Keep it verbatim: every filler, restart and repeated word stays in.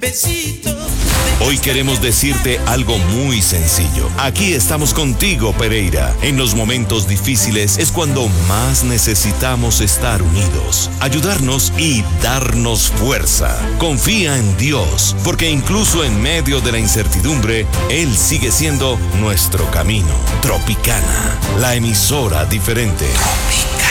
Besito. Hoy queremos decirte algo muy sencillo. Aquí estamos contigo, Pereira. En los momentos difíciles es cuando más necesitamos estar unidos, ayudarnos y darnos fuerza. Confía en Dios, porque incluso en medio de la incertidumbre, Él sigue siendo nuestro camino. Tropicana, la emisora diferente. Tropicana.